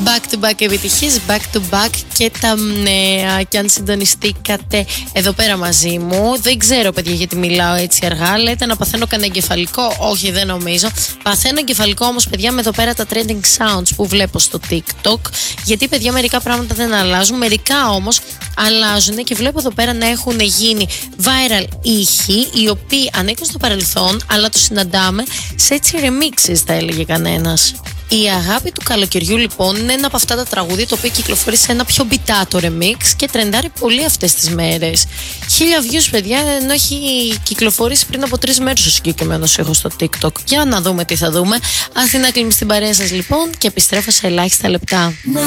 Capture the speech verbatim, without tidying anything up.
Back to back επιτυχίες, back to back και τα νέα. Και αν συντονιστήκατε εδώ πέρα μαζί μου, δεν ξέρω παιδιά γιατί μιλάω έτσι αργά. Λέτε να παθαίνω κανένα εγκεφαλικό. Όχι, δεν νομίζω. Παθαίνω εγκεφαλικό όμως παιδιά με εδώ πέρα τα trending sounds που βλέπω στο TikTok. Γιατί παιδιά μερικά πράγματα δεν αλλάζουν, μερικά όμως αλλάζουν και βλέπω εδώ πέρα να έχουν γίνει viral ήχοι οι οποίοι ανήκουν στο παρελθόν, αλλά τους συναντάμε σε έτσι remixes, θα έλεγε κανένας. Η αγάπη του καλοκαιριού λοιπόν είναι ένα από αυτά τα τραγούδια το οποίο κυκλοφορεί σε ένα πιο μπιτάτο remix και τρεντάρει πολύ αυτές τις μέρες. Χίλια views παιδιά, ενώ έχει κυκλοφορήσει πριν από τρεις μέρες ο συγκεκριμένος ήχος στο TikTok. Για να δούμε τι θα δούμε. Αθήνα κλείνει στην παρέα σας λοιπόν και επιστρέφω σε ελάχιστα λεπτά.